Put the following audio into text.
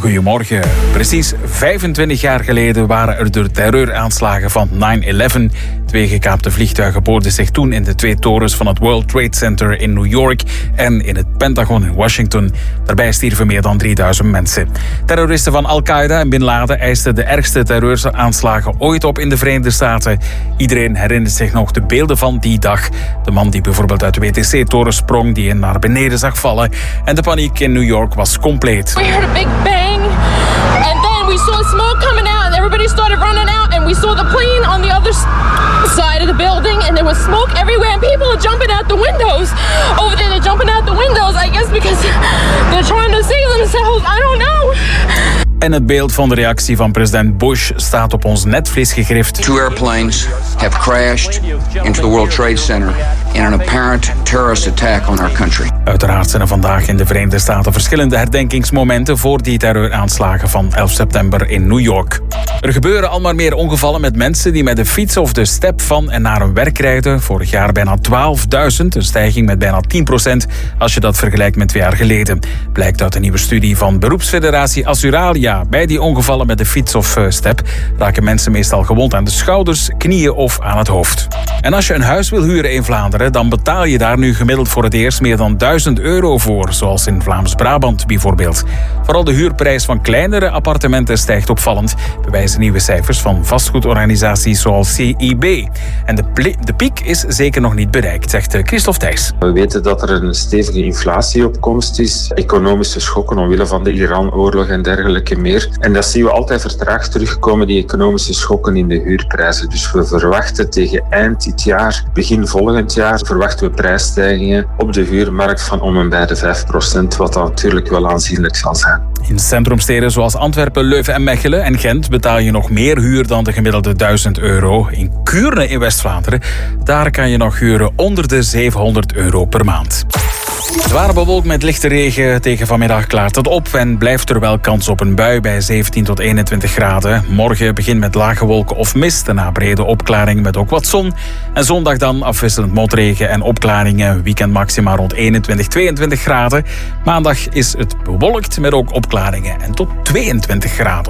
Goedemorgen. Precies 25 jaar geleden waren er de terreuraanslagen van 9/11. 2 gekaapte vliegtuigen boorden zich toen in de 2 torens van het World Trade Center in New York en in het Pentagon in Washington. Daarbij stierven meer dan 3000 mensen. Terroristen van Al-Qaeda en Bin Laden eisten de ergste terreuraanslagen ooit op in de Verenigde Staten. Iedereen herinnert zich nog de beelden van die dag. De man die bijvoorbeeld uit de WTC-toren sprong, die je naar beneden zag vallen. En de paniek in New York was compleet. We heard a big bang, and then we saw smoke coming out, and everybody started running out, and we saw the plane on the other side of the building, and there was smoke everywhere, and people are jumping out the windows. Over there, they're jumping out the windows, I guess because they're trying to save themselves. I don't know. En het beeld van de reactie van president Bush staat op ons netvlies gegrift. 2 airplanes have crashed into the World Trade Center in an apparent terrorist attack on our country. Uiteraard zijn er vandaag in de Verenigde Staten verschillende herdenkingsmomenten voor die terreuraanslagen van 11 september in New York. Er gebeuren al maar meer ongevallen met mensen die met de fiets of de step van en naar hun werk rijden. Vorig jaar bijna 12.000, een stijging met bijna 10% als je dat vergelijkt met 2 jaar geleden. Blijkt uit een nieuwe studie van beroepsfederatie Assuralia. Bij die ongevallen met de fiets of step raken mensen meestal gewond aan de schouders, knieën of aan het hoofd. En als je een huis wil huren in Vlaanderen, dan betaal je daar nu gemiddeld voor het eerst meer dan €1000 voor, zoals in Vlaams-Brabant bijvoorbeeld. Vooral de huurprijs van kleinere appartementen stijgt opvallend, bewijzen nieuwe cijfers van vastgoedorganisaties zoals CIB. En de piek is zeker nog niet bereikt, zegt Christophe Thijs. We weten dat er een stevige inflatieopkomst is, economische schokken omwille van de Iran-oorlog en dergelijke meer. En dat zien we altijd vertraagd terugkomen, die economische schokken in de huurprijzen. Dus we verwachten tegen eind dit jaar, begin volgend jaar, verwachten we prijsstijgingen op de huurmarkt van om en bij de 5%, wat dan natuurlijk wel aanzienlijk zal zijn. In centrumsteden zoals Antwerpen, Leuven en Mechelen en Gent betaal je nog meer huur dan de gemiddelde €1000. In Kuurne in West-Vlaanderen, daar kan je nog huren onder de €700 per maand. Zware bewolkt met lichte regen. Tegen vanmiddag klaart het op en blijft er wel kans op een bui bij 17 tot 21 graden. Morgen begint met lage wolken of mist, daarna brede opklaring met ook wat zon. En zondag dan afwisselend motregen en opklaringen. Weekend maxima rond 21, 22 graden. Maandag is het bewolkt met ook opklaringen en tot 22 graden.